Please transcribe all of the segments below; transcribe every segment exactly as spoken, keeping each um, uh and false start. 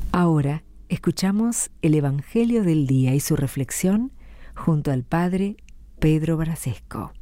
Ahora escuchamos el Evangelio del día y su reflexión junto al Padre Pedro Brasesco.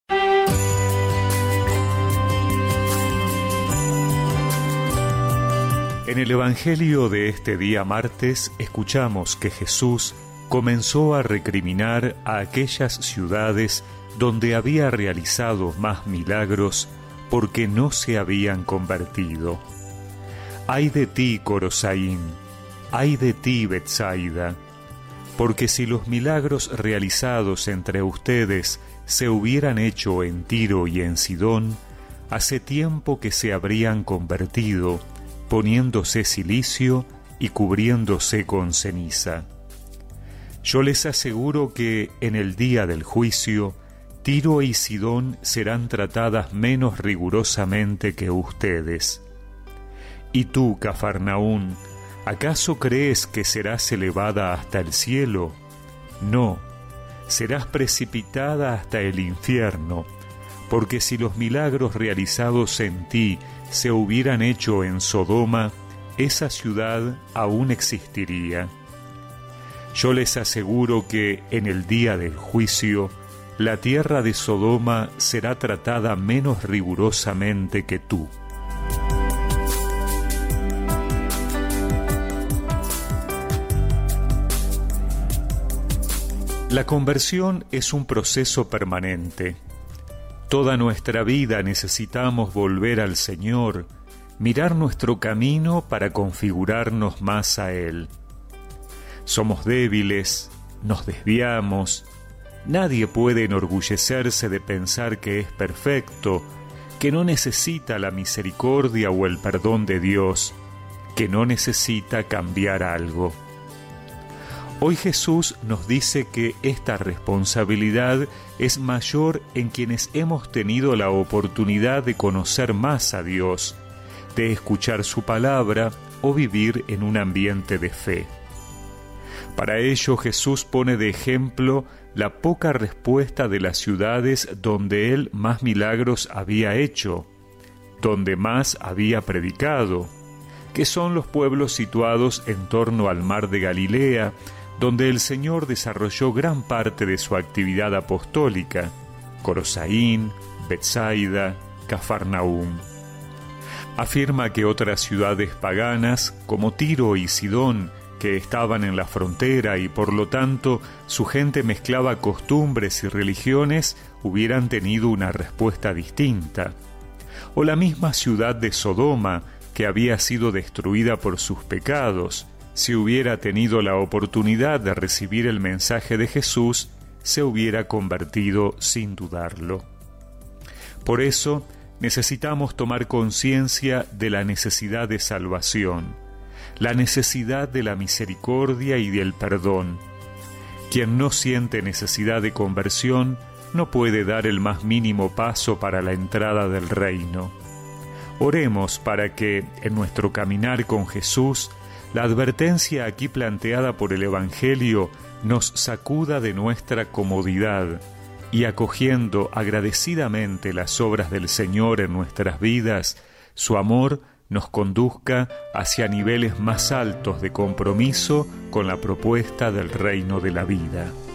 En el Evangelio de este día martes escuchamos que Jesús comenzó a recriminar a aquellas ciudades donde había realizado más milagros porque no se habían convertido. ¡Ay de ti, Corosaín! ¡Ay de ti, Betsaida! Porque si los milagros realizados entre ustedes se hubieran hecho en Tiro y en Sidón, hace tiempo que se habrían convertido, poniéndose cilicio y cubriéndose con ceniza. Yo les aseguro que en el día del juicio, Tiro y Sidón serán tratadas menos rigurosamente que ustedes. Y tú, Cafarnaún, ¿acaso crees que serás elevada hasta el cielo? No, serás precipitada hasta el infierno, porque si los milagros realizados en ti se hubieran hecho en Sodoma, esa ciudad aún existiría. Yo les aseguro que en el día del juicio, la tierra de Sodoma será tratada menos rigurosamente que tú. La conversión es un proceso permanente. Toda nuestra vida necesitamos volver al Señor, mirar nuestro camino para configurarnos más a Él. Somos débiles, nos desviamos. Nadie puede enorgullecerse de pensar que es perfecto, que no necesita la misericordia o el perdón de Dios, que no necesita cambiar algo. Hoy Jesús nos dice que esta responsabilidad es mayor en quienes hemos tenido la oportunidad de conocer más a Dios, de escuchar su palabra o vivir en un ambiente de fe. Para ello Jesús pone de ejemplo la poca respuesta de las ciudades donde Él más milagros había hecho, donde más había predicado, que son los pueblos situados en torno al mar de Galilea, donde el Señor desarrolló gran parte de su actividad apostólica: Corosaín, Betsaida, Cafarnaún. Afirma que otras ciudades paganas, como Tiro y Sidón, que estaban en la frontera y por lo tanto su gente mezclaba costumbres y religiones, hubieran tenido una respuesta distinta. O la misma ciudad de Sodoma, que había sido destruida por sus pecados, si hubiera tenido la oportunidad de recibir el mensaje de Jesús, se hubiera convertido sin dudarlo. Por eso, necesitamos tomar conciencia de la necesidad de salvación, la necesidad de la misericordia y del perdón. Quien no siente necesidad de conversión no puede dar el más mínimo paso para la entrada del reino. Oremos para que, en nuestro caminar con Jesús, la advertencia aquí planteada por el Evangelio nos sacuda de nuestra comodidad y, acogiendo agradecidamente las obras del Señor en nuestras vidas, su amor nos conduzca hacia niveles más altos de compromiso con la propuesta del reino de la vida.